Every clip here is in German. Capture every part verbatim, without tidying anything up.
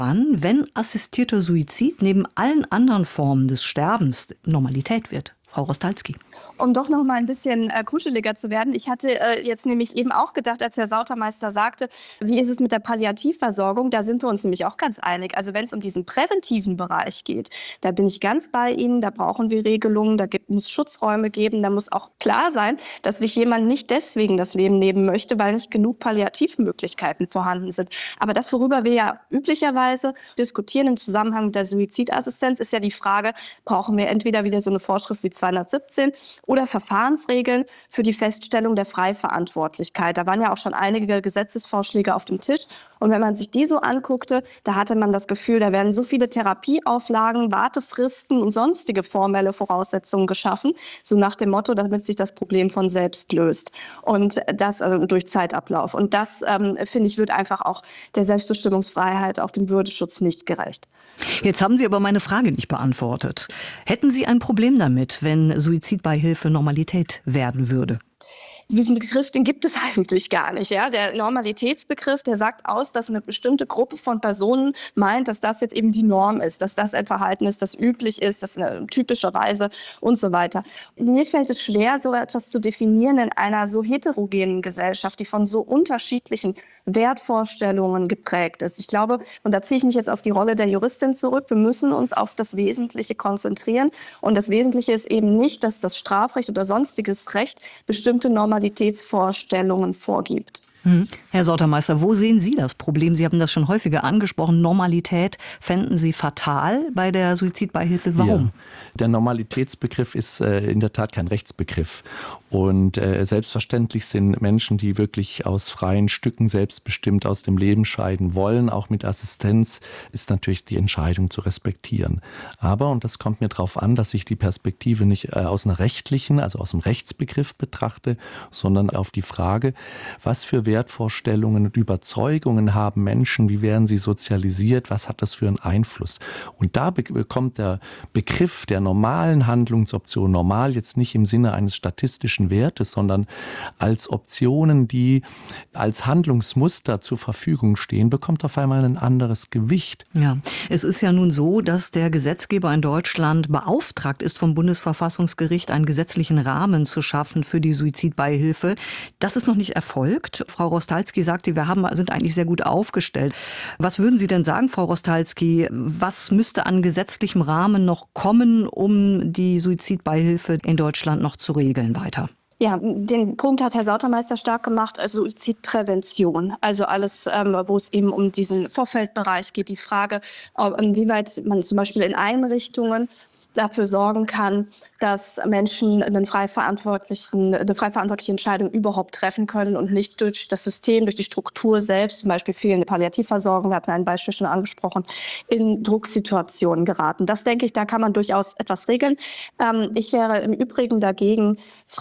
Wann, wenn assistierter Suizid neben allen anderen Formen des Sterbens Normalität wird? Frau Rostalski. Um doch noch mal ein bisschen äh, kuscheliger zu werden. Ich hatte äh, jetzt nämlich eben auch gedacht, als Herr Sautermeister sagte, wie ist es mit der Palliativversorgung? Da sind wir uns nämlich auch ganz einig. Also wenn es um diesen präventiven Bereich geht, da bin ich ganz bei Ihnen. Da brauchen wir Regelungen, da gibt, muss Schutzräume geben. Da muss auch klar sein, dass sich jemand nicht deswegen das Leben nehmen möchte, weil nicht genug Palliativmöglichkeiten vorhanden sind. Aber das, worüber wir ja üblicherweise diskutieren im Zusammenhang mit der Suizidassistenz, ist ja die Frage, brauchen wir entweder wieder so eine Vorschrift wie zweihundertsiebzehn oder Verfahrensregeln für die Feststellung der Freiverantwortlichkeit. Da waren ja auch schon einige Gesetzesvorschläge auf dem Tisch. Und wenn man sich die so anguckte, da hatte man das Gefühl, da werden so viele Therapieauflagen, Wartefristen und sonstige formelle Voraussetzungen geschaffen, so nach dem Motto, damit sich das Problem von selbst löst. Und das also durch Zeitablauf. Und das, ähm, finde ich, wird einfach auch der Selbstbestimmungsfreiheit, auch dem Würdeschutz nicht gerecht. Jetzt haben Sie aber meine Frage nicht beantwortet. Hätten Sie ein Problem damit, wenn Suizidbeihilfe Normalität werden würde? Diesen Begriff, den gibt es eigentlich gar nicht. Ja? Der Normalitätsbegriff, der sagt aus, dass eine bestimmte Gruppe von Personen meint, dass das jetzt eben die Norm ist, dass das ein Verhalten ist, das üblich ist, das eine typische Weise und so weiter. Mir fällt es schwer, so etwas zu definieren in einer so heterogenen Gesellschaft, die von so unterschiedlichen Wertvorstellungen geprägt ist. Ich glaube, und da ziehe ich mich jetzt auf die Rolle der Juristin zurück, wir müssen uns auf das Wesentliche konzentrieren. Und das Wesentliche ist eben nicht, dass das Strafrecht oder sonstiges Recht bestimmte Normalitäten Normalitätsvorstellungen vorgibt. Hm. Herr Sautermeister, wo sehen Sie das Problem? Sie haben das schon häufiger angesprochen. Normalität fänden Sie fatal bei der Suizidbeihilfe. Warum? Ja. Der Normalitätsbegriff ist äh, in der Tat kein Rechtsbegriff. Und äh, selbstverständlich sind Menschen, die wirklich aus freien Stücken selbstbestimmt aus dem Leben scheiden wollen, auch mit Assistenz, ist natürlich die Entscheidung zu respektieren. Aber, und das kommt mir darauf an, dass ich die Perspektive nicht äh, aus einer rechtlichen, also aus dem Rechtsbegriff betrachte, sondern auf die Frage, was für Wertvorstellungen und Überzeugungen haben Menschen, wie werden sie sozialisiert, was hat das für einen Einfluss? Und da bekommt der Begriff der normalen Handlungsoption, normal jetzt nicht im Sinne eines statistischen Wertes, sondern als Optionen, die als Handlungsmuster zur Verfügung stehen, bekommt auf einmal ein anderes Gewicht. Ja, es ist ja nun so, dass der Gesetzgeber in Deutschland beauftragt ist vom Bundesverfassungsgericht, einen gesetzlichen Rahmen zu schaffen für die Suizidbeihilfe. Das ist noch nicht erfolgt. Frau Rostalski sagte, wir haben, sind eigentlich sehr gut aufgestellt. Was würden Sie denn sagen, Frau Rostalski, was müsste an gesetzlichem Rahmen noch kommen, um die Suizidbeihilfe in Deutschland noch zu regeln weiter? Ja, den Punkt hat Herr Sautermeister stark gemacht, also Suizidprävention. Also alles, ähm, wo es eben um diesen Vorfeldbereich geht, die Frage, inwieweit man zum Beispiel in Einrichtungen dafür sorgen kann, dass Menschen eine frei verantwortlichen, eine frei verantwortliche Entscheidung überhaupt treffen können und nicht durch das System, durch die Struktur selbst, zum Beispiel fehlende Palliativversorgung, wir hatten ein Beispiel schon angesprochen, in Drucksituationen geraten. Das denke ich, da kann man durchaus etwas regeln. Ähm, ich wäre im Übrigen dagegen,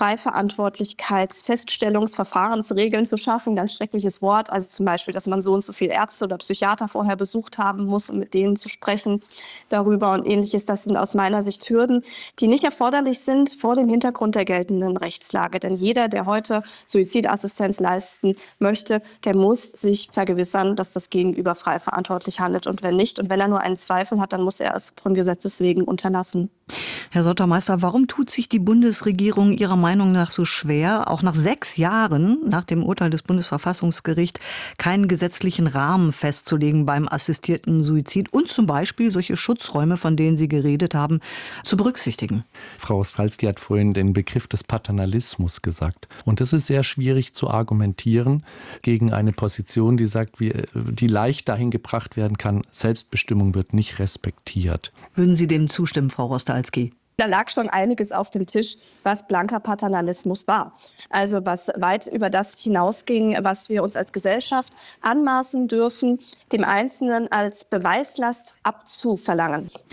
Freiverantwortlichkeitsfeststellungsverfahrensregeln zu schaffen, ganz schreckliches Wort, also zum Beispiel, dass man so und so viele Ärzte oder Psychiater vorher besucht haben muss, um mit denen zu sprechen darüber und Ähnliches. Das sind aus meiner Sicht Hürden, die nicht erforderlich sind vor dem Hintergrund der geltenden Rechtslage. Denn jeder, der heute Suizidassistenz leisten möchte, der muss sich vergewissern, dass das Gegenüber frei verantwortlich handelt. Und wenn nicht, und wenn er nur einen Zweifel hat, dann muss er es von Gesetzes wegen unterlassen. Herr Sautermeister, warum tut sich die Bundesregierung Ihrer Meinung nach so schwer, auch nach sechs Jahren nach dem Urteil des Bundesverfassungsgerichts keinen gesetzlichen Rahmen festzulegen beim assistierten Suizid und zum Beispiel solche Schutzräume, von denen Sie geredet haben, zu berücksichtigen? Frau Rostalski hat vorhin den Begriff des Paternalismus gesagt. Und es ist sehr schwierig zu argumentieren gegen eine Position, die sagt, wie, die leicht dahin gebracht werden kann, Selbstbestimmung wird nicht respektiert. Würden Sie dem zustimmen, Frau Rostalski? Da lag schon einiges auf dem Tisch, was blanker Paternalismus war. Also was weit über das hinausging, was wir uns als Gesellschaft anmaßen dürfen, dem Einzelnen als Beweislast abzuverlangen.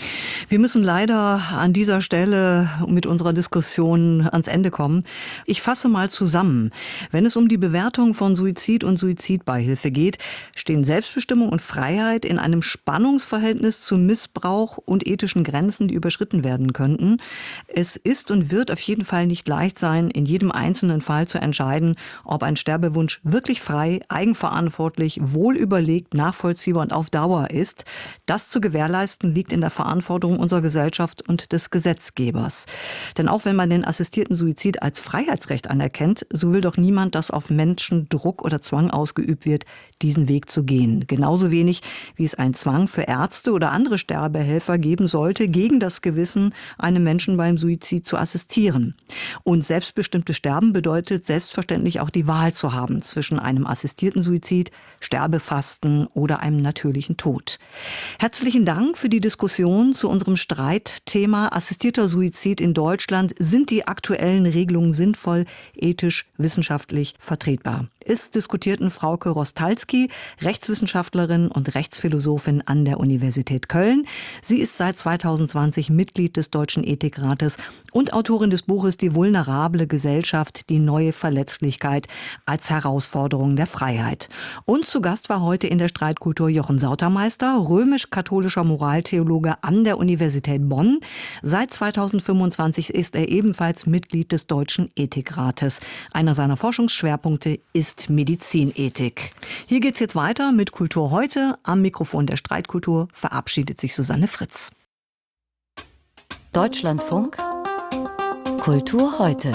Wir müssen leider an dieser Stelle mit unserer Diskussion ans Ende kommen. Ich fasse mal zusammen. Wenn es um die Bewertung von Suizid und Suizidbeihilfe geht, stehen Selbstbestimmung und Freiheit in einem Spannungsverhältnis zu Missbrauch und ethischen Grenzen, die überschritten werden könnten. Es ist und wird auf jeden Fall nicht leicht sein, in jedem einzelnen Fall zu entscheiden, ob ein Sterbewunsch wirklich frei, eigenverantwortlich, wohlüberlegt, nachvollziehbar und auf Dauer ist. Das zu gewährleisten liegt in der Verantwortung unserer Gesellschaft und des Gesetzgebers. Denn auch wenn man den assistierten Suizid als Freiheitsrecht anerkennt, so will doch niemand, dass auf Menschen Druck oder Zwang ausgeübt wird, diesen Weg zu gehen. Genauso wenig, wie es einen Zwang für Ärzte oder andere Sterbehelfer geben sollte, gegen das Gewissen einem Menschen beim Suizid zu assistieren. Und selbstbestimmtes Sterben bedeutet selbstverständlich auch die Wahl zu haben zwischen einem assistierten Suizid, Sterbefasten oder einem natürlichen Tod. Herzlichen Dank für die Diskussion zu unserem Streitthema assistierter Suizid in Deutschland. Sind die aktuellen Regelungen sinnvoll, ethisch, wissenschaftlich vertretbar? Es diskutierten Frauke Rostalski, Rechtswissenschaftlerin und Rechtsphilosophin an der Universität Köln. Sie ist seit zweitausendzwanzig Mitglied des Deutschen Ethikrates und Autorin des Buches Die vulnerable Gesellschaft, die neue Verletzlichkeit als Herausforderung der Freiheit. Und zu Gast war heute in der Streitkultur Jochen Sautermeister, römisch-katholischer Moraltheologe an der Universität Bonn. Seit zweitausendfünfundzwanzig ist er ebenfalls Mitglied des Deutschen Ethikrates. Einer seiner Forschungsschwerpunkte ist Medizinethik. Hier geht's jetzt weiter mit Kultur heute. Am Mikrofon der Streitkultur verabschiedet sich Susanne Fritz. Deutschlandfunk Kultur heute.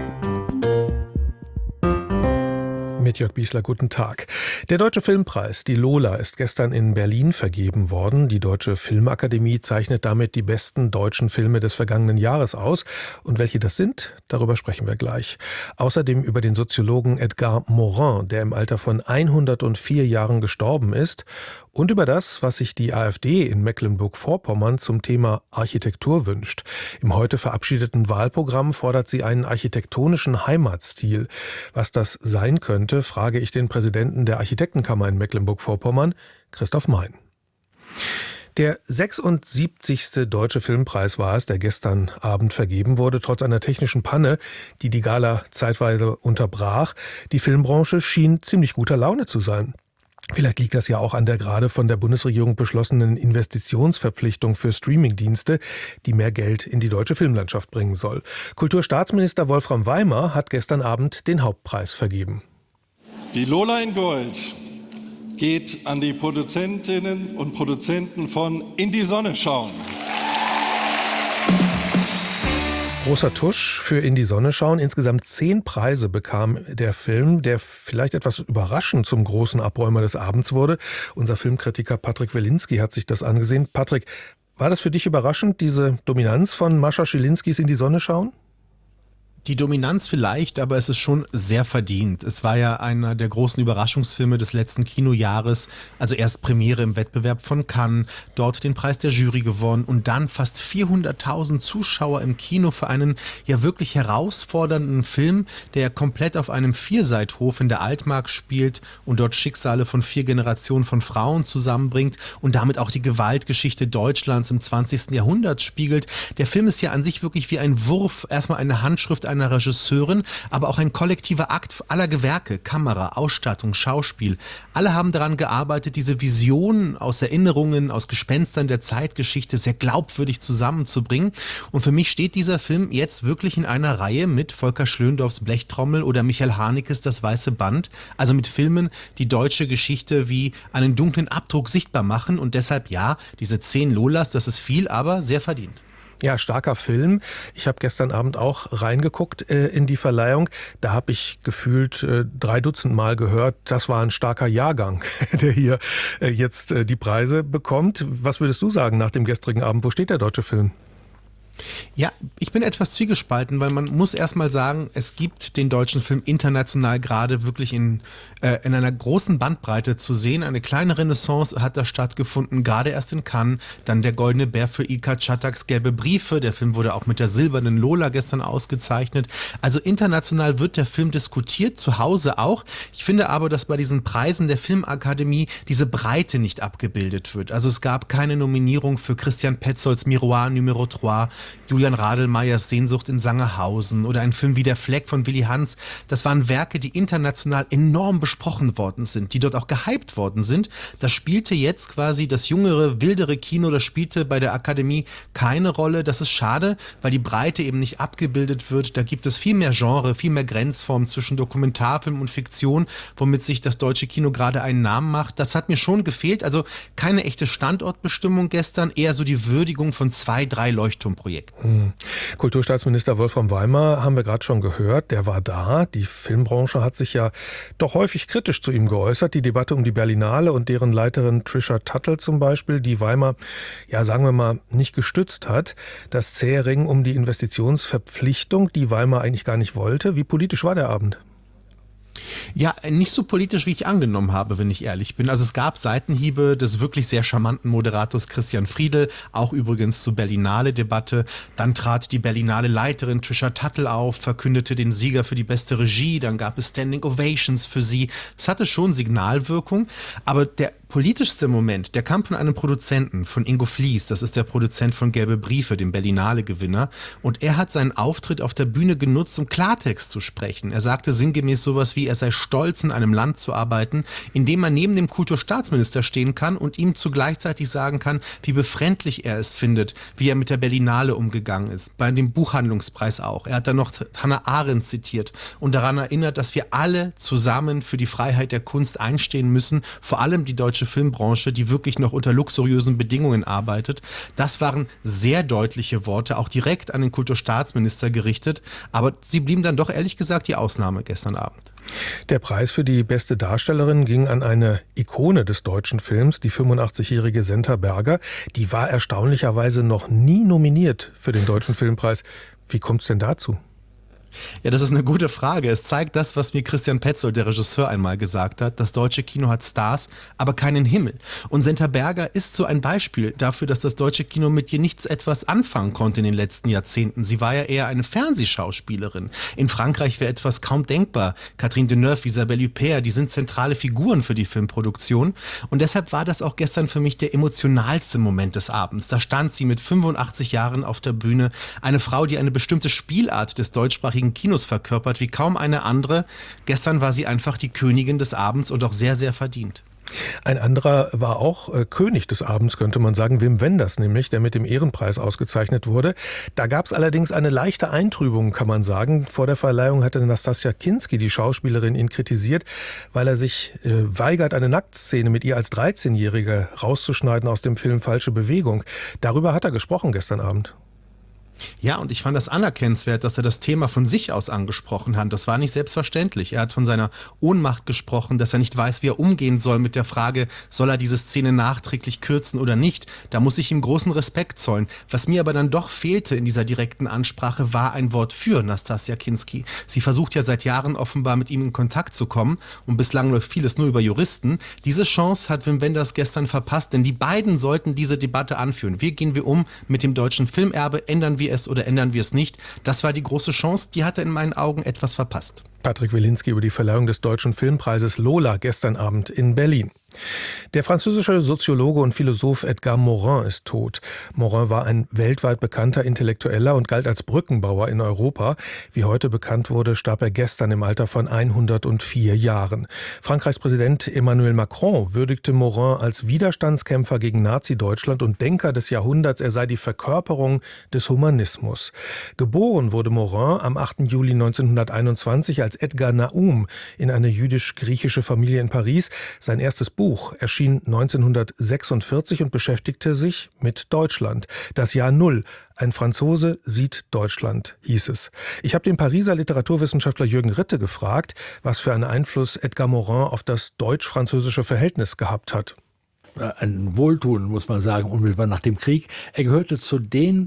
Mit Jörg Biesler, guten Tag. Der Deutsche Filmpreis, die Lola, ist gestern in Berlin vergeben worden. Die Deutsche Filmakademie zeichnet damit die besten deutschen Filme des vergangenen Jahres aus. Und welche das sind, darüber sprechen wir gleich. Außerdem über den Soziologen Edgar Morin, der im Alter von hundertvier Jahren gestorben ist. Und über das, was sich die AfD in Mecklenburg-Vorpommern zum Thema Architektur wünscht. Im heute verabschiedeten Wahlprogramm fordert sie einen architektonischen Heimatstil. Was das sein könnte, frage ich den Präsidenten der Architektenkammer in Mecklenburg-Vorpommern, Christoph Mein. Der sechsundsiebzigste Deutsche Filmpreis war es, der gestern Abend vergeben wurde, trotz einer technischen Panne, die die Gala zeitweise unterbrach. Die Filmbranche schien ziemlich guter Laune zu sein. Vielleicht liegt das ja auch an der gerade von der Bundesregierung beschlossenen Investitionsverpflichtung für Streamingdienste, die mehr Geld in die deutsche Filmlandschaft bringen soll. Kulturstaatsminister Wolfram Weimer hat gestern Abend den Hauptpreis vergeben. Die Lola in Gold geht an die Produzentinnen und Produzenten von In die Sonne schauen. Großer Tusch für In die Sonne schauen. Insgesamt zehn Preise bekam der Film, der vielleicht etwas überraschend zum großen Abräumer des Abends wurde. Unser Filmkritiker Patrick Welinski hat sich das angesehen. Patrick, war das für dich überraschend, diese Dominanz von Mascha Schilinskis In die Sonne schauen? Die Dominanz vielleicht, aber es ist schon sehr verdient. Es war ja einer der großen Überraschungsfilme des letzten Kinojahres. Also erst Premiere im Wettbewerb von Cannes, dort den Preis der Jury gewonnen und dann fast vierhunderttausend Zuschauer im Kino für einen ja wirklich herausfordernden Film, der komplett auf einem Vierseithof in der Altmark spielt und dort Schicksale von vier Generationen von Frauen zusammenbringt und damit auch die Gewaltgeschichte Deutschlands im zwanzigsten Jahrhundert spiegelt. Der Film ist ja an sich wirklich wie ein Wurf, erstmal eine Handschrift einer Regisseurin, aber auch ein kollektiver Akt aller Gewerke, Kamera, Ausstattung, Schauspiel. Alle haben daran gearbeitet, diese Visionen aus Erinnerungen, aus Gespenstern der Zeitgeschichte sehr glaubwürdig zusammenzubringen. Und für mich steht dieser Film jetzt wirklich in einer Reihe mit Volker Schlöndorffs Blechtrommel oder Michael Hanekes Das Weiße Band. Also mit Filmen, die deutsche Geschichte wie einen dunklen Abdruck sichtbar machen. Und deshalb ja, diese zehn Lolas, das ist viel, aber sehr verdient. Ja, starker Film. Ich habe gestern Abend auch reingeguckt äh, in die Verleihung. Da habe ich gefühlt äh, drei Dutzend Mal gehört, das war ein starker Jahrgang, der hier äh, jetzt äh, die Preise bekommt. Was würdest du sagen nach dem gestrigen Abend? Wo steht der deutsche Film? Ja, ich bin etwas zwiegespalten, weil man muss erstmal sagen, es gibt den deutschen Film international gerade wirklich in, äh, in einer großen Bandbreite zu sehen. Eine kleine Renaissance hat da stattgefunden, gerade erst in Cannes. Dann der Goldene Bär für Ilka Chataks Gelbe Briefe. Der Film wurde auch mit der Silbernen Lola gestern ausgezeichnet. Also international wird der Film diskutiert, zu Hause auch. Ich finde aber, dass bei diesen Preisen der Filmakademie diese Breite nicht abgebildet wird. Also es gab keine Nominierung für Christian Petzolds Miroir Numero drei, Julian Radelmeyers Sehnsucht in Sangerhausen oder ein Film wie Der Fleck von Willy Hans. Das waren Werke, die international enorm besprochen worden sind, die dort auch gehypt worden sind. Das spielte jetzt quasi das jüngere, wildere Kino, das spielte bei der Akademie keine Rolle. Das ist schade, weil die Breite eben nicht abgebildet wird. Da gibt es viel mehr Genre, viel mehr Grenzformen zwischen Dokumentarfilm und Fiktion, womit sich das deutsche Kino gerade einen Namen macht. Das hat mir schon gefehlt. Also keine echte Standortbestimmung gestern, eher so die Würdigung von zwei, drei Leuchtturmprojekten. Hm. Kulturstaatsminister Wolfram Weimer haben wir gerade schon gehört, der war da. Die Filmbranche hat sich ja doch häufig kritisch zu ihm geäußert. Die Debatte um die Berlinale und deren Leiterin Trisha Tuttle zum Beispiel, die Weimer, ja sagen wir mal, nicht gestützt hat. Das zähe Ringen um die Investitionsverpflichtung, die Weimer eigentlich gar nicht wollte. Wie politisch war der Abend? Ja, nicht so politisch, wie ich angenommen habe, wenn ich ehrlich bin. Also es gab Seitenhiebe des wirklich sehr charmanten Moderators Christian Friedel, auch übrigens zur Berlinale-Debatte. Dann trat die Berlinale-Leiterin Trisha Tuttle auf, verkündete den Sieger für die beste Regie. Dann gab es Standing Ovations für sie. Es hatte schon Signalwirkung, aber der politischste Moment, der kam von einem Produzenten, von Ingo Flies, das ist der Produzent von Gelbe Briefe, dem Berlinale-Gewinner. Und er hat seinen Auftritt auf der Bühne genutzt, um Klartext zu sprechen. Er sagte sinngemäß sowas wie, er sei stolz, in einem Land zu arbeiten, in dem man neben dem Kulturstaatsminister stehen kann und ihm zugleichzeitig sagen kann, wie befremdlich er es findet, wie er mit der Berlinale umgegangen ist. Bei dem Buchhandlungspreis auch. Er hat dann noch Hannah Arendt zitiert und daran erinnert, dass wir alle zusammen für die Freiheit der Kunst einstehen müssen, vor allem die deutsche Filmbranche, die wirklich noch unter luxuriösen Bedingungen arbeitet. Das waren sehr deutliche Worte, auch direkt an den Kulturstaatsminister gerichtet, aber sie blieben dann doch ehrlich gesagt die Ausnahme gestern Abend. Der Preis für die beste Darstellerin ging an eine Ikone des deutschen Films, die fünfundachtzigjährige Senta Berger. Die war erstaunlicherweise noch nie nominiert für den Deutschen Filmpreis. Wie kommt es denn dazu? Ja, das ist eine gute Frage. Es zeigt das, was mir Christian Petzold, der Regisseur, einmal gesagt hat. Das deutsche Kino hat Stars, aber keinen Himmel. Und Senta Berger ist so ein Beispiel dafür, dass das deutsche Kino mit ihr nichts etwas anfangen konnte in den letzten Jahrzehnten. Sie war ja eher eine Fernsehschauspielerin. In Frankreich wäre etwas kaum denkbar. Catherine Deneuve, Isabelle Huppert, die sind zentrale Figuren für die Filmproduktion. Und deshalb war das auch gestern für mich der emotionalste Moment des Abends. Da stand sie mit fünfundachtzig Jahren auf der Bühne. Eine Frau, die eine bestimmte Spielart des deutschsprachigen Kinos verkörpert wie kaum eine andere. Gestern war sie einfach die Königin des Abends und auch sehr, sehr verdient. Ein anderer war auch äh, König des Abends, könnte man sagen, Wim Wenders nämlich, der mit dem Ehrenpreis ausgezeichnet wurde. Da gab es allerdings eine leichte Eintrübung, kann man sagen. Vor der Verleihung hatte Nastassja Kinski, die Schauspielerin, ihn kritisiert, weil er sich äh, weigert, eine Nacktszene mit ihr als dreizehnjährige rauszuschneiden aus dem Film Falsche Bewegung. Darüber hat er gesprochen gestern Abend. Ja, und ich fand das anerkennenswert, dass er das Thema von sich aus angesprochen hat. Das war nicht selbstverständlich. Er hat von seiner Ohnmacht gesprochen, dass er nicht weiß, wie er umgehen soll mit der Frage, soll er diese Szene nachträglich kürzen oder nicht. Da muss ich ihm großen Respekt zollen. Was mir aber dann doch fehlte in dieser direkten Ansprache, war ein Wort für Nastassja Kinski. Sie versucht ja seit Jahren offenbar mit ihm in Kontakt zu kommen und bislang läuft vieles nur über Juristen. Diese Chance hat Wim Wenders gestern verpasst, denn die beiden sollten diese Debatte anführen. Wie gehen wir um mit dem deutschen Filmerbe? Ändern wir es oder ändern wir es nicht? Das war die große Chance, die hat er in meinen Augen etwas verpasst. Patrick Wilinski über die Verleihung des Deutschen Filmpreises Lola gestern Abend in Berlin. Der französische Soziologe und Philosoph Edgar Morin ist tot. Morin war ein weltweit bekannter Intellektueller und galt als Brückenbauer in Europa. Wie heute bekannt wurde, starb er gestern im Alter von hundertvier Jahren. Frankreichs Präsident Emmanuel Macron würdigte Morin als Widerstandskämpfer gegen Nazi-Deutschland und Denker des Jahrhunderts. Er sei die Verkörperung des Humanismus. Geboren wurde Morin am achten Juli neunzehnhunderteinundzwanzig als Edgar Naum in eine jüdisch-griechische Familie in Paris. Sein erstes Buch erschien neunzehnhundertsechsundvierzig und beschäftigte sich mit Deutschland. Das Jahr Null. Ein Franzose sieht Deutschland, hieß es. Ich habe den Pariser Literaturwissenschaftler Jürgen Ritte gefragt, was für einen Einfluss Edgar Morin auf das deutsch-französische Verhältnis gehabt hat. Ein Wohltun, muss man sagen, unmittelbar nach dem Krieg. Er gehörte zu den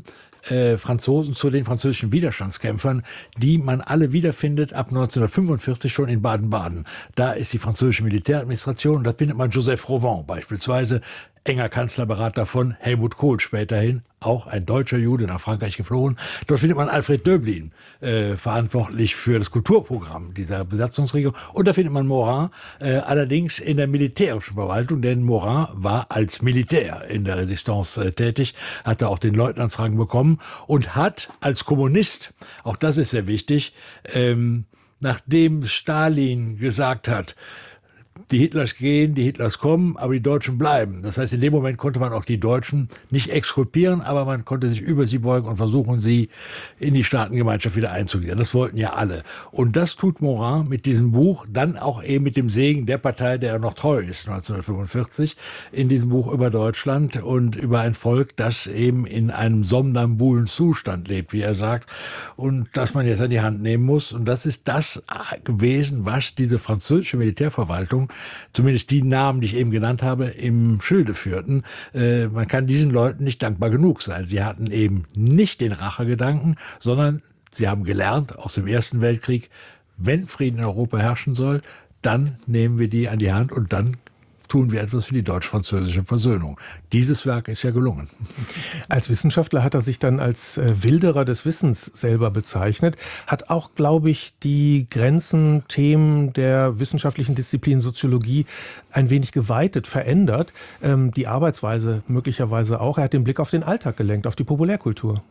äh, Franzosen zu den französischen Widerstandskämpfern, die man alle wiederfindet ab neunzehnhundertfünfundvierzig schon in Baden-Baden. Da ist die französische Militäradministration und da findet man Joseph Rowan beispielsweise, enger Kanzlerberater von Helmut Kohl späterhin, auch ein deutscher Jude nach Frankreich geflohen. Dort findet man Alfred Döblin, äh, verantwortlich für das Kulturprogramm dieser Besatzungsregierung. Und da findet man Morin, äh, allerdings in der militärischen Verwaltung, denn Morin war als Militär in der Resistance äh, tätig, hatte auch den Leutnantsrang bekommen und hat als Kommunist, auch das ist sehr wichtig, ähm, nachdem Stalin gesagt hat, die Hitlers gehen, die Hitlers kommen, aber die Deutschen bleiben. Das heißt, in dem Moment konnte man auch die Deutschen nicht exkulpieren, aber man konnte sich über sie beugen und versuchen, sie in die Staatengemeinschaft wieder einzugliedern. Das wollten ja alle. Und das tut Morin mit diesem Buch, dann auch eben mit dem Segen der Partei, der er noch treu ist, neunzehnhundertfünfundvierzig, in diesem Buch über Deutschland und über ein Volk, das eben in einem somnambulen Zustand lebt, wie er sagt, und das man jetzt an die Hand nehmen muss. Und das ist das gewesen, was diese französische Militärverwaltung, zumindest die Namen, die ich eben genannt habe, im Schilde führten. Äh, man kann diesen Leuten nicht dankbar genug sein. Sie hatten eben nicht den Rachegedanken, sondern sie haben gelernt aus dem Ersten Weltkrieg, wenn Frieden in Europa herrschen soll, dann nehmen wir die an die Hand und dann tun wir etwas für die deutsch-französische Versöhnung. Dieses Werk ist ja gelungen. Als Wissenschaftler hat er sich dann als äh, Wilderer des Wissens selber bezeichnet, hat auch, glaube ich, die Grenzen, Themen der wissenschaftlichen Disziplin Soziologie ein wenig geweitet, verändert. Ähm, die Arbeitsweise möglicherweise auch. Er hat den Blick auf den Alltag gelenkt, auf die Populärkultur.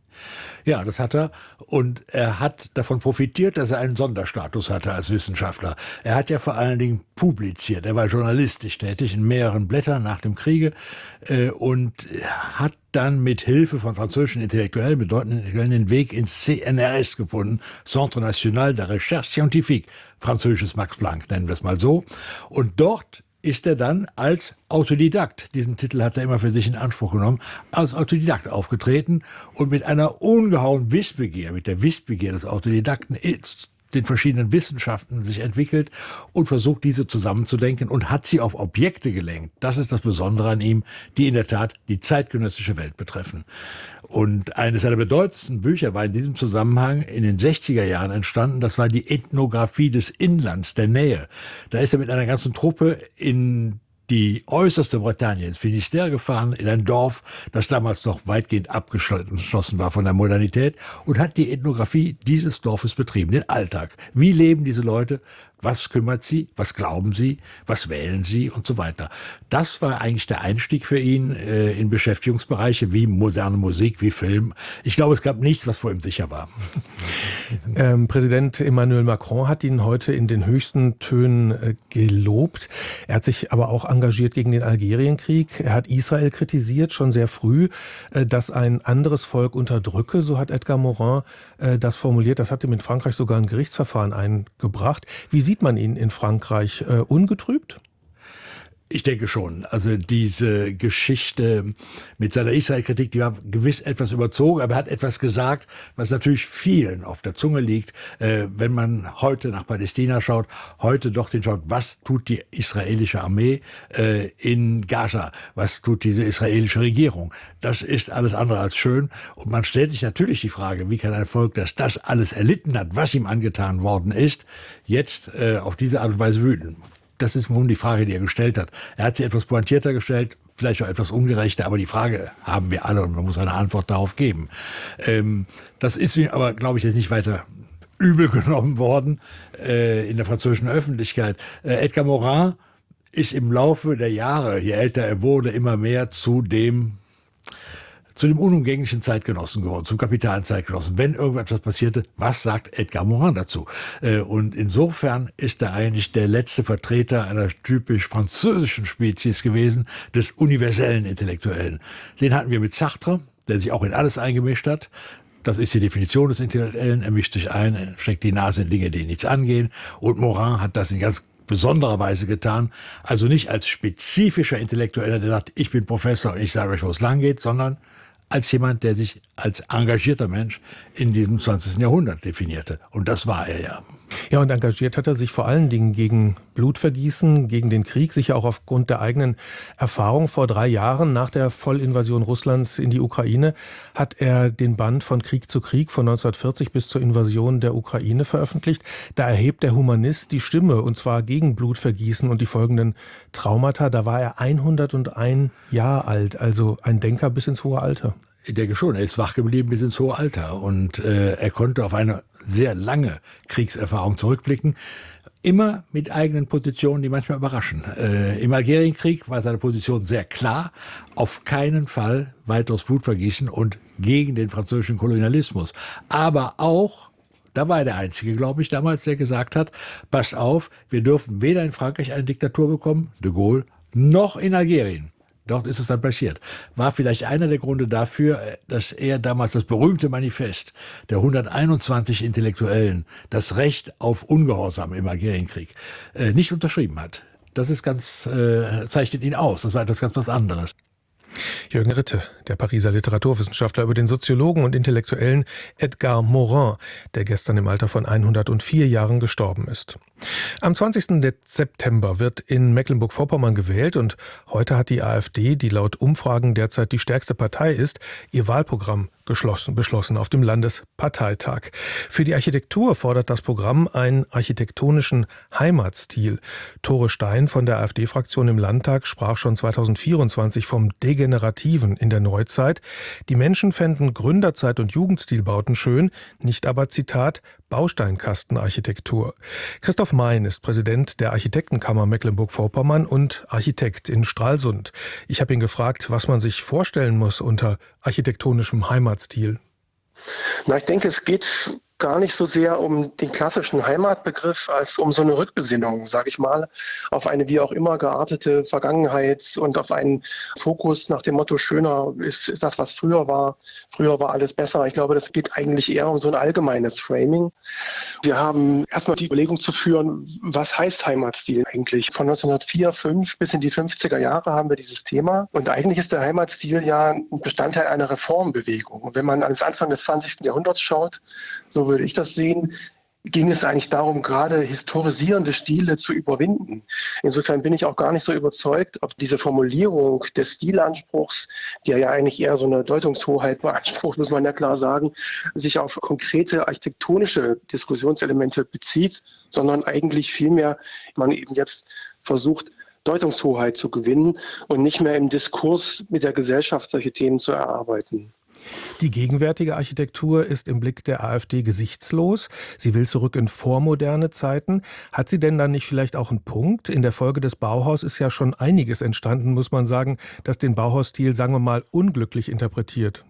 Ja, das hat er. Und er hat davon profitiert, dass er einen Sonderstatus hatte als Wissenschaftler. Er hat ja vor allen Dingen publiziert. Er war journalistisch tätig in mehreren Blättern nach dem Kriege äh, und hat dann mit Hilfe von französischen Intellektuellen, bedeutenden Intellektuellen, den Weg ins C N R S gefunden. Centre National de Recherche Scientifique. Französisches Max Planck, nennen wir es mal so. Und dort ist er dann als Autodidakt, diesen Titel hat er immer für sich in Anspruch genommen, als Autodidakt aufgetreten und mit einer ungeheuen Wissbegier, mit der Wissbegier des Autodidakten den verschiedenen Wissenschaften sich entwickelt und versucht, diese zusammenzudenken und hat sie auf Objekte gelenkt. Das ist das Besondere an ihm, die in der Tat die zeitgenössische Welt betreffen. Und eines seiner bedeutendsten Bücher war in diesem Zusammenhang in den sechziger Jahren entstanden. Das war die Ethnographie des Inlands, der Nähe. Da ist er mit einer ganzen Truppe in die äußerste Bretagne, ins Finisterre gefahren, in ein Dorf, das damals noch weitgehend abgeschlossen war von der Modernität und hat die Ethnographie dieses Dorfes betrieben, den Alltag. Wie leben diese Leute? Was kümmert sie? Was glauben sie? Was wählen sie? Und so weiter. Das war eigentlich der Einstieg für ihn äh, in Beschäftigungsbereiche wie moderne Musik, wie Film. Ich glaube, es gab nichts, was vor ihm sicher war. Ähm, Präsident Emmanuel Macron hat ihn heute in den höchsten Tönen äh, gelobt. Er hat sich aber auch engagiert gegen den Algerienkrieg. Er hat Israel kritisiert, schon sehr früh, äh, dass ein anderes Volk unterdrücke. So hat Edgar Morin äh, das formuliert. Das hat ihm in Frankreich sogar ein Gerichtsverfahren eingebracht. Wie sieht man ihn in Frankreich? Äh, ungetrübt? Ich denke schon. Also diese Geschichte mit seiner Israel-Kritik, die war gewiss etwas überzogen, aber er hat etwas gesagt, was natürlich vielen auf der Zunge liegt. Äh, wenn man heute nach Palästina schaut, heute doch den schaut, was tut die israelische Armee äh, in Gaza? Was tut diese israelische Regierung? Das ist alles andere als schön. Und man stellt sich natürlich die Frage, wie kann ein Volk, das das alles erlitten hat, was ihm angetan worden ist, jetzt äh, auf diese Art und Weise wüten? Das ist nun die Frage, die er gestellt hat. Er hat sie etwas pointierter gestellt, vielleicht auch etwas ungerechter, aber die Frage haben wir alle und man muss eine Antwort darauf geben. Ähm, das ist mir aber, glaube ich, jetzt nicht weiter übel genommen worden äh, in der französischen Öffentlichkeit. Äh, Edgar Morin ist im Laufe der Jahre, je älter er wurde, immer mehr zu dem zu dem unumgänglichen Zeitgenossen geworden, zum kapitalen Zeitgenossen. Wenn irgendetwas passierte, was sagt Edgar Morin dazu? Und insofern ist er eigentlich der letzte Vertreter einer typisch französischen Spezies gewesen, des universellen Intellektuellen. Den hatten wir mit Sartre, der sich auch in alles eingemischt hat. Das ist die Definition des Intellektuellen. Er mischt sich ein, er steckt die Nase in Dinge, die ihn nichts angehen. Und Morin hat das in ganz besonderer Weise getan. Also nicht als spezifischer Intellektueller, der sagt, ich bin Professor und ich sage euch, wo es lang geht, sondern als jemand, der sich als engagierter Mensch in diesem zwanzigsten Jahrhundert definierte. Und das war er ja. Ja, und engagiert hat er sich vor allen Dingen gegen Blutvergießen, gegen den Krieg, sicher auch aufgrund der eigenen Erfahrung. Vor drei Jahren, nach der Vollinvasion Russlands in die Ukraine, hat er den Band Von Krieg zu Krieg von neunzehnhundertvierzig bis zur Invasion der Ukraine veröffentlicht. Da erhebt der Humanist die Stimme, und zwar gegen Blutvergießen und die folgenden Traumata. Da war er hunderteins Jahre alt, also ein Denker bis ins hohe Alter. Ich denke schon, er ist wach geblieben bis ins hohe Alter und äh, er konnte auf eine sehr lange Kriegserfahrung zurückblicken, immer mit eigenen Positionen, die manchmal überraschen. Äh, Im Algerienkrieg war seine Position sehr klar, auf keinen Fall weiteres Blutvergießen und gegen den französischen Kolonialismus. Aber auch, da war er der Einzige, glaube ich, damals, der gesagt hat, passt auf, wir dürfen weder in Frankreich eine Diktatur bekommen, de Gaulle, noch in Algerien. Dort ist es dann passiert. War vielleicht einer der Gründe dafür, dass er damals das berühmte Manifest der hunderteinundzwanzig Intellektuellen, das Recht auf Ungehorsam im Algerienkrieg, äh, nicht unterschrieben hat. Das ist ganz, äh, zeichnet ihn aus. Das war etwas ganz was anderes. Jürgen Ritte, der Pariser Literaturwissenschaftler, über den Soziologen und Intellektuellen Edgar Morin, der gestern im Alter von hundertvier Jahren gestorben ist. Am zwanzigsten September wird in Mecklenburg-Vorpommern gewählt und heute hat die AfD, die laut Umfragen derzeit die stärkste Partei ist, ihr Wahlprogramm geschlossen, beschlossen auf dem Landesparteitag. Für die Architektur fordert das Programm einen architektonischen Heimatstil. Tore Stein von der AfD-Fraktion im Landtag sprach schon zweitausendvierundzwanzig vom Degenerativen in der Neuzeit. Die Menschen fänden Gründerzeit- und Jugendstilbauten schön, nicht aber, Zitat, Bausteinkastenarchitektur. Christoph Mein ist Präsident der Architektenkammer Mecklenburg-Vorpommern und Architekt in Stralsund. Ich habe ihn gefragt, was man sich vorstellen muss unter architektonischem Heimatstil. Na, ich denke, es geht gar nicht so sehr um den klassischen Heimatbegriff als um so eine Rückbesinnung, sage ich mal, auf eine wie auch immer geartete Vergangenheit und auf einen Fokus nach dem Motto, schöner ist, ist das, was früher war. Früher war alles besser. Ich glaube, das geht eigentlich eher um so ein allgemeines Framing. Wir haben erstmal die Überlegung zu führen, was heißt Heimatstil eigentlich? Von neunzehnhundertvier, fünf bis in die fünfziger Jahre haben wir dieses Thema. Und eigentlich ist der Heimatstil ja ein Bestandteil einer Reformbewegung. Und wenn man an das Anfang des zwanzigsten Jahrhunderts schaut, so würde ich das sehen, ging es eigentlich darum, gerade historisierende Stile zu überwinden. Insofern bin ich auch gar nicht so überzeugt, ob diese Formulierung des Stilanspruchs, der ja eigentlich eher so eine Deutungshoheit beansprucht, muss man ja klar sagen, sich auf konkrete architektonische Diskussionselemente bezieht, sondern eigentlich vielmehr man eben jetzt versucht, Deutungshoheit zu gewinnen und nicht mehr im Diskurs mit der Gesellschaft solche Themen zu erarbeiten. Die gegenwärtige Architektur ist im Blick der AfD gesichtslos. Sie will zurück in vormoderne Zeiten. Hat sie denn dann nicht vielleicht auch einen Punkt? In der Folge des Bauhaus ist ja schon einiges entstanden, muss man sagen, das den Bauhausstil, sagen wir mal, unglücklich interpretiert.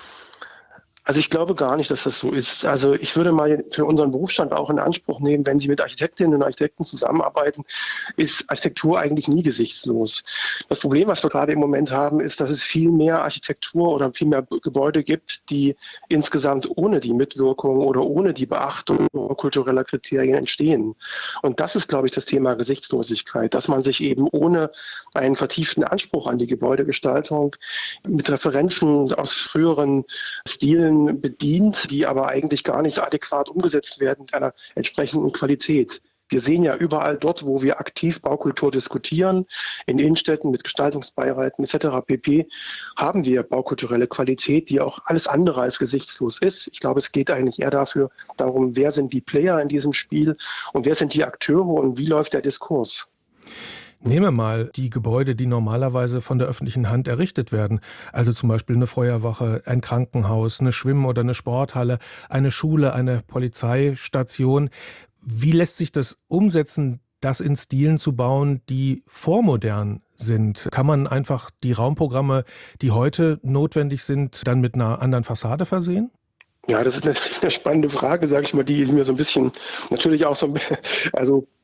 Also ich glaube gar nicht, dass das so ist. Also ich würde mal für unseren Berufsstand auch in Anspruch nehmen, wenn Sie mit Architektinnen und Architekten zusammenarbeiten, ist Architektur eigentlich nie gesichtslos. Das Problem, was wir gerade im Moment haben, ist, dass es viel mehr Architektur oder viel mehr Gebäude gibt, die insgesamt ohne die Mitwirkung oder ohne die Beachtung kultureller Kriterien entstehen. Und das ist, glaube ich, das Thema Gesichtslosigkeit, dass man sich eben ohne einen vertieften Anspruch an die Gebäudegestaltung mit Referenzen aus früheren Stilen bedient, die aber eigentlich gar nicht adäquat umgesetzt werden mit einer entsprechenden Qualität. Wir sehen ja überall dort, wo wir aktiv Baukultur diskutieren, in Innenstädten mit Gestaltungsbeiräten et cetera pp., haben wir baukulturelle Qualität, die auch alles andere als gesichtslos ist. Ich glaube, es geht eigentlich eher dafür darum, wer sind die Player in diesem Spiel und wer sind die Akteure und wie läuft der Diskurs. Nehmen wir mal die Gebäude, die normalerweise von der öffentlichen Hand errichtet werden. Also zum Beispiel eine Feuerwache, ein Krankenhaus, eine Schwimm- oder eine Sporthalle, eine Schule, eine Polizeistation. Wie lässt sich das umsetzen, das in Stilen zu bauen, die vormodern sind? Kann man einfach die Raumprogramme, die heute notwendig sind, dann mit einer anderen Fassade versehen? Ja, das ist natürlich eine spannende Frage, sage ich mal, die mir so ein bisschen, natürlich auch so ein bisschen, also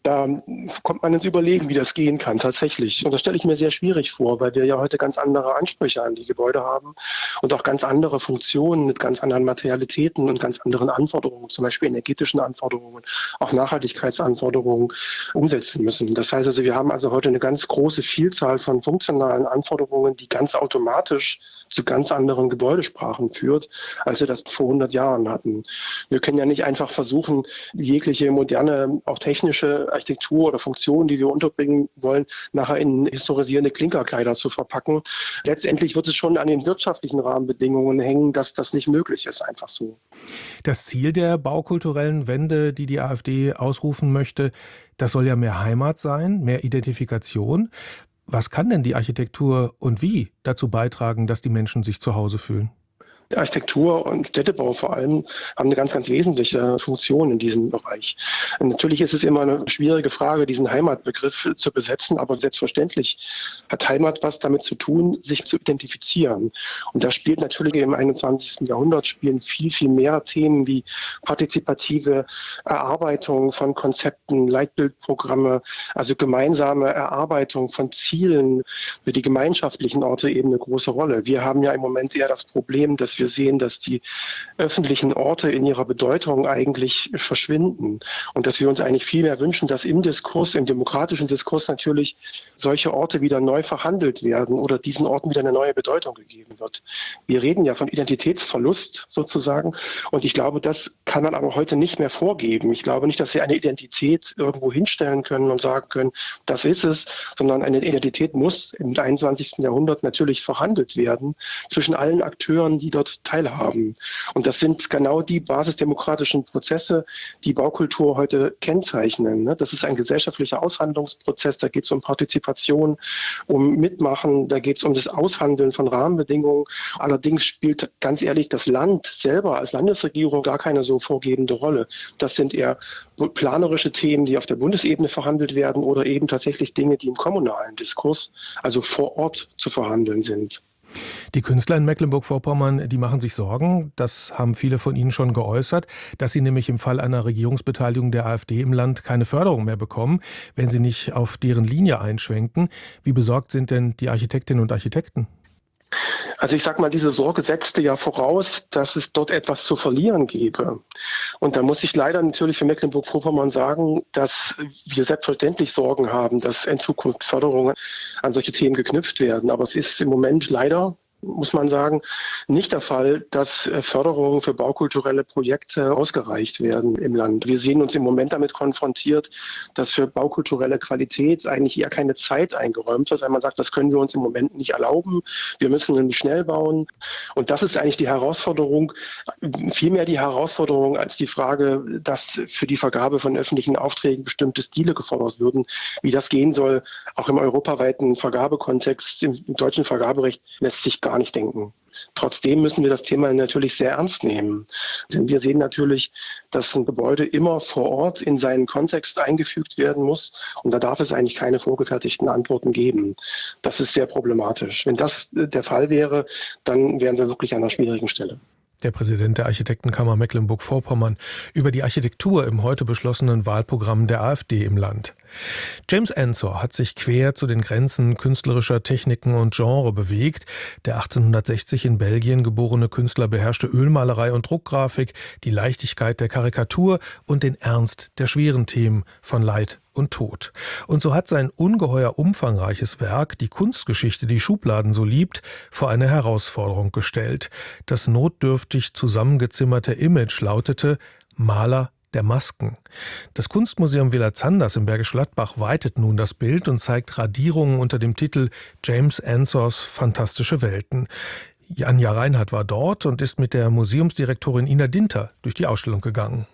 Da kommt man ins Überlegen, wie das gehen kann tatsächlich. Und das stelle ich mir sehr schwierig vor, weil wir ja heute ganz andere Ansprüche an die Gebäude haben und auch ganz andere Funktionen mit ganz anderen Materialitäten und ganz anderen Anforderungen, zum Beispiel energetischen Anforderungen, auch Nachhaltigkeitsanforderungen umsetzen müssen. Das heißt also, wir haben also heute eine ganz große Vielzahl von funktionalen Anforderungen, die ganz automatisch zu ganz anderen Gebäudesprachen führt, als wir das vor hundert Jahren hatten. Wir können ja nicht einfach versuchen, jegliche moderne, auch technische Architektur oder Funktionen, die wir unterbringen wollen, nachher in historisierende Klinkerkleider zu verpacken. Letztendlich wird es schon an den wirtschaftlichen Rahmenbedingungen hängen, dass das nicht möglich ist, einfach so. Das Ziel der baukulturellen Wende, die die AfD ausrufen möchte, das soll ja mehr Heimat sein, mehr Identifikation. Was kann denn die Architektur und wie dazu beitragen, dass die Menschen sich zu Hause fühlen? Architektur und Städtebau vor allem haben eine ganz, ganz wesentliche Funktion in diesem Bereich. Und natürlich ist es immer eine schwierige Frage, diesen Heimatbegriff zu besetzen, aber selbstverständlich hat Heimat was damit zu tun, sich zu identifizieren. Und da spielt natürlich im einundzwanzigsten Jahrhundert spielen viel, viel mehr Themen wie partizipative Erarbeitung von Konzepten, Leitbildprogramme, also gemeinsame Erarbeitung von Zielen für die gemeinschaftlichen Orte eben eine große Rolle. Wir haben ja im Moment eher das Problem, dass wir sehen, dass die öffentlichen Orte in ihrer Bedeutung eigentlich verschwinden und dass wir uns eigentlich viel mehr wünschen, dass im Diskurs, im demokratischen Diskurs natürlich solche Orte wieder neu verhandelt werden oder diesen Orten wieder eine neue Bedeutung gegeben wird. Wir reden ja von Identitätsverlust sozusagen und ich glaube, das kann man aber heute nicht mehr vorgeben. Ich glaube nicht, dass wir eine Identität irgendwo hinstellen können und sagen können, das ist es, sondern eine Identität muss im einundzwanzigsten Jahrhundert natürlich verhandelt werden zwischen allen Akteuren, die dort teilhaben. Und das sind genau die basisdemokratischen Prozesse, die Baukultur heute kennzeichnen. Das ist ein gesellschaftlicher Aushandlungsprozess, da geht es um Partizipation, um Mitmachen, da geht es um das Aushandeln von Rahmenbedingungen. Allerdings spielt ganz ehrlich das Land selber als Landesregierung gar keine so vorgebende Rolle. Das sind eher planerische Themen, die auf der Bundesebene verhandelt werden oder eben tatsächlich Dinge, die im kommunalen Diskurs, also vor Ort zu verhandeln sind. Die Künstler in Mecklenburg-Vorpommern, die machen sich Sorgen, das haben viele von Ihnen schon geäußert, dass sie nämlich im Fall einer Regierungsbeteiligung der AfD im Land keine Förderung mehr bekommen, wenn sie nicht auf deren Linie einschwenken. Wie besorgt sind denn die Architektinnen und Architekten? Also ich sag mal, diese Sorge setzte ja voraus, dass es dort etwas zu verlieren gäbe. Und da muss ich leider natürlich für Mecklenburg-Vorpommern sagen, dass wir selbstverständlich Sorgen haben, dass in Zukunft Förderungen an solche Themen geknüpft werden. Aber es ist im Moment leider, muss man sagen, nicht der Fall, dass Förderungen für baukulturelle Projekte ausgereicht werden im Land. Wir sehen uns im Moment damit konfrontiert, dass für baukulturelle Qualität eigentlich eher keine Zeit eingeräumt wird, weil man sagt, das können wir uns im Moment nicht erlauben. Wir müssen nämlich schnell bauen. Und das ist eigentlich die Herausforderung, vielmehr die Herausforderung als die Frage, dass für die Vergabe von öffentlichen Aufträgen bestimmte Stile gefordert würden. Wie das gehen soll, auch im europaweiten Vergabekontext, im deutschen Vergaberecht, lässt sich gar nicht denken. Trotzdem müssen wir das Thema natürlich sehr ernst nehmen. Denn wir sehen natürlich, dass ein Gebäude immer vor Ort in seinen Kontext eingefügt werden muss. Und da darf es eigentlich keine vorgefertigten Antworten geben. Das ist sehr problematisch. Wenn das der Fall wäre, dann wären wir wirklich an einer schwierigen Stelle. Der Präsident der Architektenkammer Mecklenburg-Vorpommern über die Architektur im heute beschlossenen Wahlprogramm der AfD im Land. James Ensor hat sich quer zu den Grenzen künstlerischer Techniken und Genre bewegt. Der achtzehnhundertsechzig in Belgien geborene Künstler beherrschte Ölmalerei und Druckgrafik, die Leichtigkeit der Karikatur und den Ernst der schweren Themen von Leid und Tod. Und so hat sein ungeheuer umfangreiches Werk, die Kunstgeschichte, die Schubladen so liebt, vor eine Herausforderung gestellt. Das notdürftig zusammengezimmerte Image lautete Maler der Masken. Das Kunstmuseum Villa Zanders im Bergisch Gladbach weitet nun das Bild und zeigt Radierungen unter dem Titel James Ensors Fantastische Welten. Anja Reinhardt war dort und ist mit der Museumsdirektorin Ina Dinter durch die Ausstellung gegangen.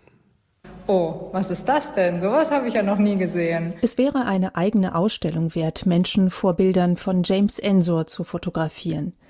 Oh, was ist das denn? Sowas habe ich ja noch nie gesehen. Es wäre eine eigene Ausstellung wert, Menschen vor Bildern von James Ensor zu fotografieren.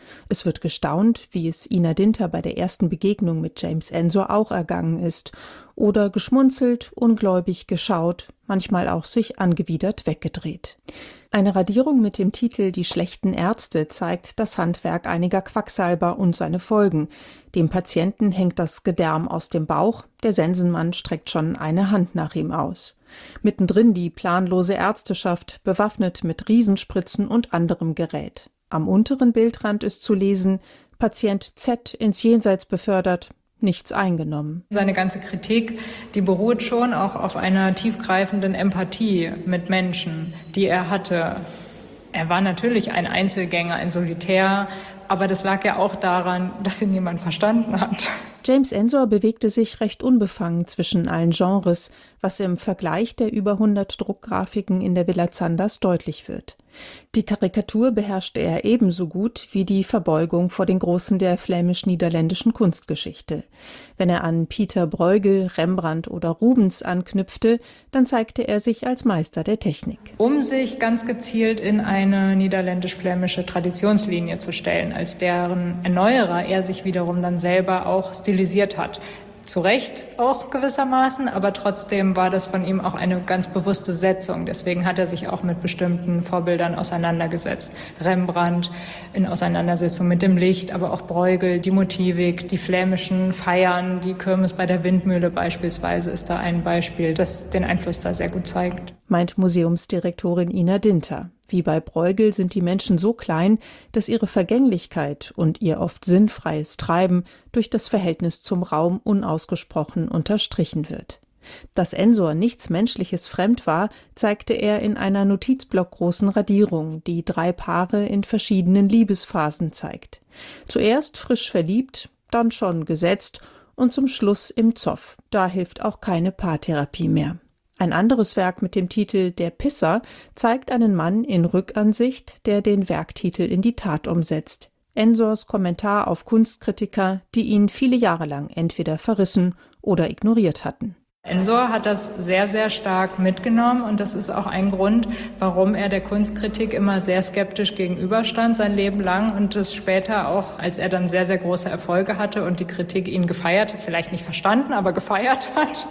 Es wird gestaunt, wie es Ina Dinter bei der ersten Begegnung mit James Ensor auch ergangen ist, oder geschmunzelt, ungläubig geschaut, manchmal auch sich angewidert weggedreht. Eine Radierung mit dem Titel »Die schlechten Ärzte« zeigt das Handwerk einiger Quacksalber und seine Folgen. Dem Patienten hängt das Gedärm aus dem Bauch, der Sensenmann streckt schon eine Hand nach ihm aus. Mittendrin die planlose Ärzteschaft, bewaffnet mit Riesenspritzen und anderem Gerät. Am unteren Bildrand ist zu lesen: Patient Z ins Jenseits befördert, nichts eingenommen. Seine ganze Kritik, die beruht schon auch auf einer tiefgreifenden Empathie mit Menschen, die er hatte. Er war natürlich ein Einzelgänger, ein Solitär, aber das lag ja auch daran, dass ihn niemand verstanden hat. James Ensor bewegte sich recht unbefangen zwischen allen Genres, was im Vergleich der über hundert Druckgrafiken in der Villa Zanders deutlich wird. Die Karikatur beherrschte er ebenso gut wie die Verbeugung vor den Großen der flämisch-niederländischen Kunstgeschichte. Wenn er an Pieter Bruegel, Rembrandt oder Rubens anknüpfte, dann zeigte er sich als Meister der Technik. Um sich ganz gezielt in eine niederländisch-flämische Traditionslinie zu stellen, als deren Erneuerer er sich wiederum dann selber auch stilisiert hat. Zu Recht auch gewissermaßen, aber trotzdem war das von ihm auch eine ganz bewusste Setzung. Deswegen hat er sich auch mit bestimmten Vorbildern auseinandergesetzt. Rembrandt in Auseinandersetzung mit dem Licht, aber auch Bruegel, die Motivik, die flämischen Feiern, die Kirmes bei der Windmühle beispielsweise ist da ein Beispiel, das den Einfluss da sehr gut zeigt. Meint Museumsdirektorin Ina Dinter. Wie bei Bruegel sind die Menschen so klein, dass ihre Vergänglichkeit und ihr oft sinnfreies Treiben durch das Verhältnis zum Raum unausgesprochen unterstrichen wird. Dass Ensor nichts Menschliches fremd war, zeigte er in einer notizblockgroßen Radierung, die drei Paare in verschiedenen Liebesphasen zeigt. Zuerst frisch verliebt, dann schon gesetzt und zum Schluss im Zoff. Da hilft auch keine Paartherapie mehr. Ein anderes Werk mit dem Titel »Der Pisser« zeigt einen Mann in Rückansicht, der den Werktitel in die Tat umsetzt. Ensors Kommentar auf Kunstkritiker, die ihn viele Jahre lang entweder verrissen oder ignoriert hatten. Ensor hat das sehr, sehr stark mitgenommen und das ist auch ein Grund, warum er der Kunstkritik immer sehr skeptisch gegenüberstand sein Leben lang und es später auch, als er dann sehr, sehr große Erfolge hatte und die Kritik ihn gefeiert, vielleicht nicht verstanden, aber gefeiert hat,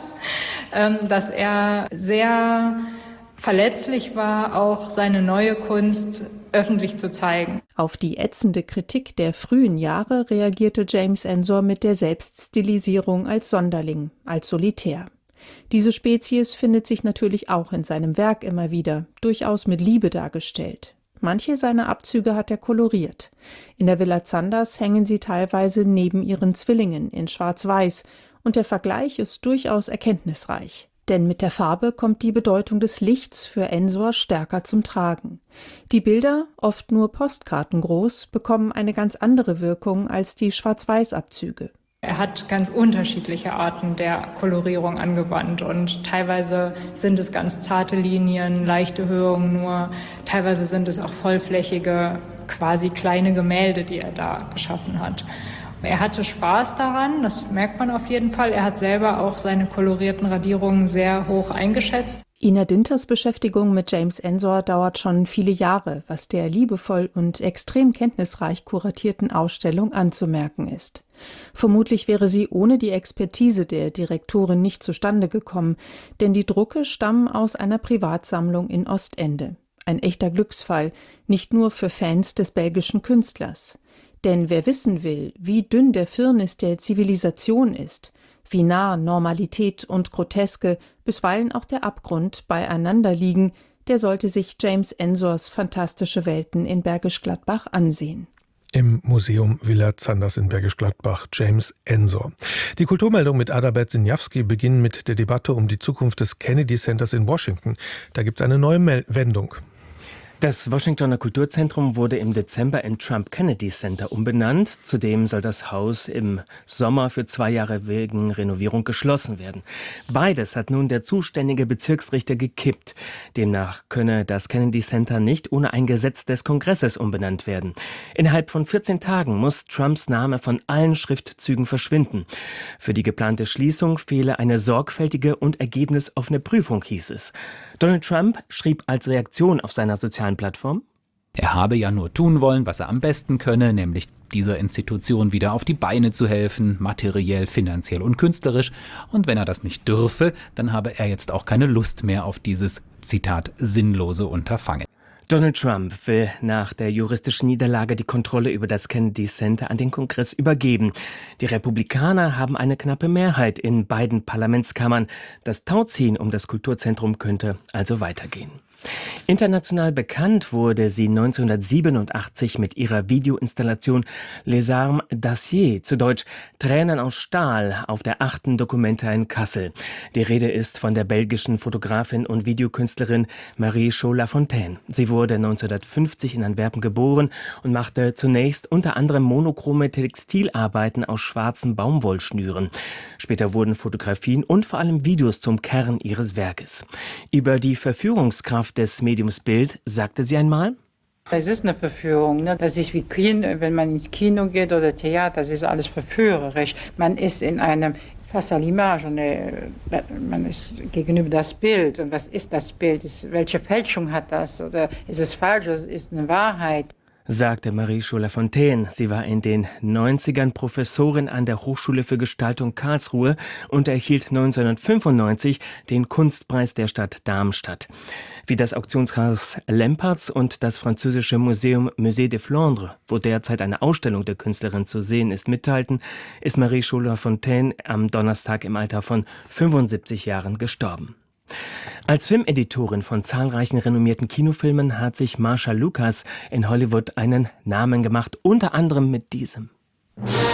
dass er sehr verletzlich war, auch seine neue Kunst öffentlich zu zeigen. Auf die ätzende Kritik der frühen Jahre reagierte James Ensor mit der Selbststilisierung als Sonderling, als Solitär. Diese Spezies findet sich natürlich auch in seinem Werk immer wieder, durchaus mit Liebe dargestellt. Manche seiner Abzüge hat er koloriert. In der Villa Zanders hängen sie teilweise neben ihren Zwillingen in Schwarz-Weiß und der Vergleich ist durchaus erkenntnisreich. Denn mit der Farbe kommt die Bedeutung des Lichts für Ensor stärker zum Tragen. Die Bilder, oft nur postkartengroß, bekommen eine ganz andere Wirkung als die Schwarz-Weiß-Abzüge. Er hat ganz unterschiedliche Arten der Kolorierung angewandt und teilweise sind es ganz zarte Linien, leichte Höhungen nur, teilweise sind es auch vollflächige, quasi kleine Gemälde, die er da geschaffen hat. Er hatte Spaß daran, das merkt man auf jeden Fall. Er hat selber auch seine kolorierten Radierungen sehr hoch eingeschätzt. Ina Dinters Beschäftigung mit James Ensor dauert schon viele Jahre, was der liebevoll und extrem kenntnisreich kuratierten Ausstellung anzumerken ist. Vermutlich wäre sie ohne die Expertise der Direktorin nicht zustande gekommen, denn die Drucke stammen aus einer Privatsammlung in Ostende. Ein echter Glücksfall, nicht nur für Fans des belgischen Künstlers. Denn wer wissen will, wie dünn der Firnis der Zivilisation ist, wie nah Normalität und Groteske, bisweilen auch der Abgrund beieinander liegen, der sollte sich James Ensors fantastische Welten in Bergisch Gladbach ansehen. Im Museum Villa Zanders in Bergisch Gladbach, James Ensor. Die Kulturmeldung mit Adalbert Sinjawski beginnt mit der Debatte um die Zukunft des Kennedy Centers in Washington. Da gibt es eine neue Mel- Wendung. Das Washingtoner Kulturzentrum wurde im Dezember in Trump Kennedy Center umbenannt. Zudem soll das Haus im Sommer für zwei Jahre wegen Renovierung geschlossen werden. Beides hat nun der zuständige Bezirksrichter gekippt. Demnach könne das Kennedy Center nicht ohne ein Gesetz des Kongresses umbenannt werden. Innerhalb von vierzehn Tagen muss Trumps Name von allen Schriftzügen verschwinden. Für die geplante Schließung fehle eine sorgfältige und ergebnisoffene Prüfung, hieß es. Donald Trump schrieb als Reaktion auf seiner sozialen Plattform: Er habe ja nur tun wollen, was er am besten könne, nämlich dieser Institution wieder auf die Beine zu helfen, materiell, finanziell und künstlerisch. Und wenn er das nicht dürfe, dann habe er jetzt auch keine Lust mehr auf dieses, Zitat, sinnlose Unterfangen. Donald Trump will nach der juristischen Niederlage die Kontrolle über das Kennedy Center an den Kongress übergeben. Die Republikaner haben eine knappe Mehrheit in beiden Parlamentskammern. Das Tauziehen um das Kulturzentrum könnte also weitergehen. International bekannt wurde sie neunzehnhundertsiebenundachtzig mit ihrer Videoinstallation Les Armes d'Acier, zu Deutsch Tränen aus Stahl, auf der achten Documenta in Kassel. Die Rede ist von der belgischen Fotografin und Videokünstlerin Marie Cho-Lafontaine. Sie wurde neunzehnhundertfünfzig in Antwerpen geboren und machte zunächst unter anderem monochrome Textilarbeiten aus schwarzen Baumwollschnüren. Später wurden Fotografien und vor allem Videos zum Kern ihres Werkes. Über die Verführungskraft des Mediums Bild sagte sie einmal: Es ist eine Verführung, ne? Das ist wie Kino, wenn man ins Kino geht oder Theater, das ist alles verführerisch. Man ist in einem face à l'image, eine, man ist gegenüber das Bild. Und was ist das Bild? Ist, welche Fälschung hat das? Oder ist es falsch? Oder ist es eine Wahrheit? Sagte Marie Cho-Lafontaine. Sie war in den neunzigern Professorin an der Hochschule für Gestaltung Karlsruhe und erhielt neunzehnhundertfünfundneunzig den Kunstpreis der Stadt Darmstadt. Wie das Auktionshaus Lempertz und das französische Museum Musée de Flandre, wo derzeit eine Ausstellung der Künstlerin zu sehen ist, mitteilten, ist Marie Cho-Lafontaine am Donnerstag im Alter von fünfundsiebzig Jahren gestorben. Als Filmeditorin von zahlreichen renommierten Kinofilmen hat sich Marsha Lucas in Hollywood einen Namen gemacht, unter anderem mit diesem.